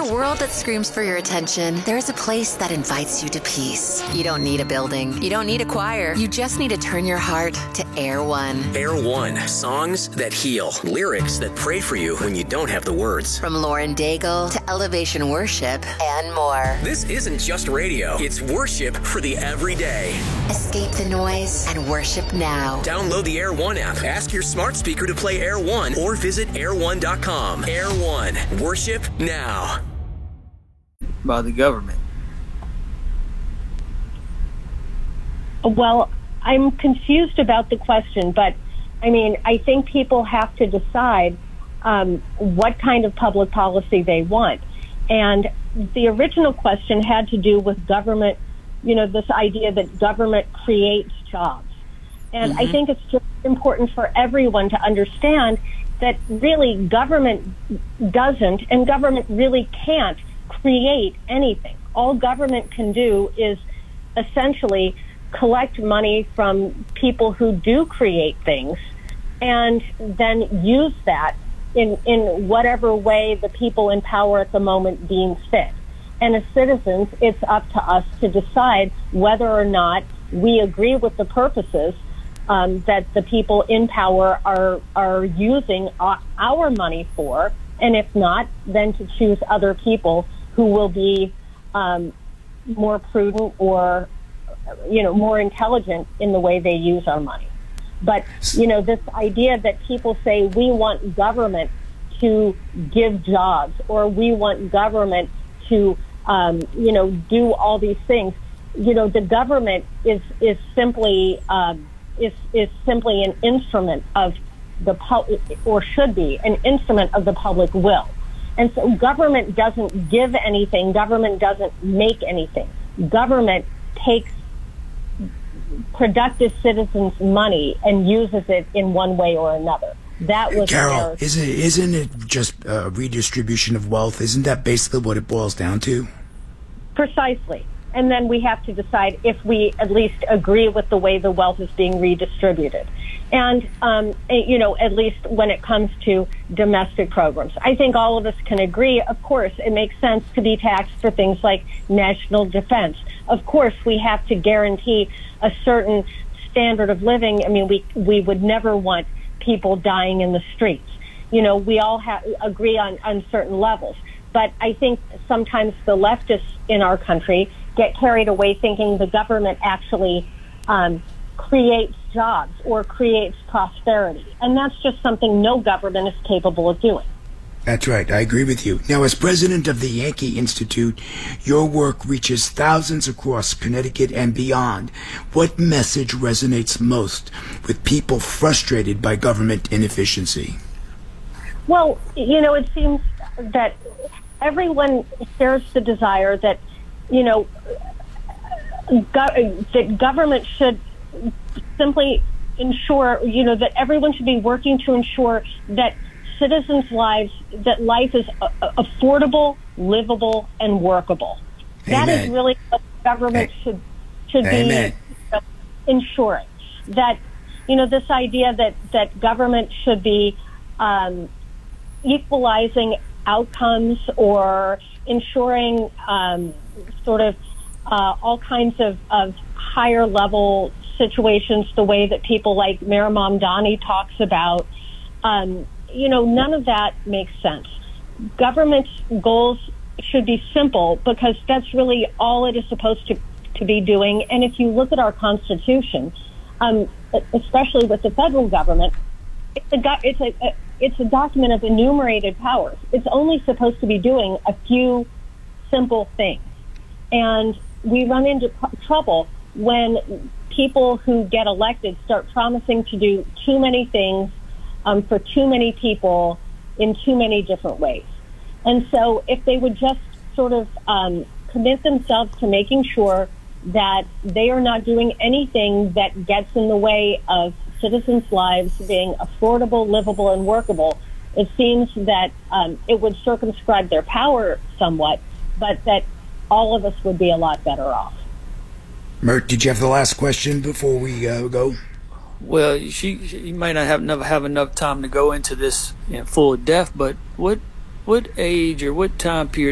a world that screams for your attention, there's a place that invites you to peace. You don't need a building. You don't need a choir. You just need to turn your heart to Air One. Air One. Songs that heal. Lyrics that pray for you when you don't have the words. From Lauren Daigle to Elevation Worship and more. This isn't just radio. It's worship for the everyday. Escape the noise and worship now. Download the Air One app. Ask your smart speaker to play Air One or visit air1.com. Air One. Worship now. By the government. Well, I'm confused about the question, but I mean, I think people have to decide what kind of public policy they want. And the original question had to do with government, this idea that government creates jobs. And I think it's just important for everyone to understand that really government doesn't and government really can't create anything. All government can do is essentially collect money from people who do create things and then use that in whatever way the people in power at the moment deem fit. And as citizens, it's up to us to decide whether or not we agree with the purposes that the people in power are using our money for, and if not, then to choose other people who will be more prudent or, more intelligent in the way they use our money. But, this idea that people say we want government to give jobs or we want government to, do all these things, the government is simply is simply an instrument of the public, or should be an instrument of the public will. And so government doesn't give anything. Government doesn't make anything. Government takes productive citizens' money and uses it in one way or another. That was Carol, isn't it just a redistribution of wealth? Isn't that basically what it boils down to? Precisely. And then we have to decide if we at least agree with the way the wealth is being redistributed. And, at least when it comes to domestic programs. I think all of us can agree, of course, it makes sense to be taxed for things like national defense. Of course, we have to guarantee a certain standard of living. I mean, we would never want people dying in the streets. We all agree on certain levels. But I think sometimes the leftists in our country get carried away thinking the government actually creates jobs or creates prosperity. And that's just something no government is capable of doing. That's right. I agree with you. Now, as president of the Yankee Institute, your work reaches thousands across Connecticut and beyond. What message resonates most with people frustrated by government inefficiency? Well, it seems that everyone shares the desire that, that government should simply ensure, that everyone should be working to ensure that citizens' lives, that life is affordable, livable, and workable. Amen. That is really what government should Amen. be ensuring. That, this idea that government should be equalizing outcomes or ensuring all kinds of higher level situations, the way that people like Mayor Mamdani talks about. None of that makes sense. Government's goals should be simple because that's really all it is supposed to be doing. And if you look at our Constitution, especially with the federal government, it's a document of enumerated powers. It's only supposed to be doing a few simple things. And we run into trouble when people who get elected start promising to do too many things for too many people in too many different ways. And so if they would just sort of commit themselves to making sure that they are not doing anything that gets in the way of citizens' lives being affordable, livable, and workable, it seems that it would circumscribe their power somewhat, but that all of us would be a lot better off. Mert, did you have the last question before we go? Well, she might not have enough time to go into this in full depth, but what age or what time period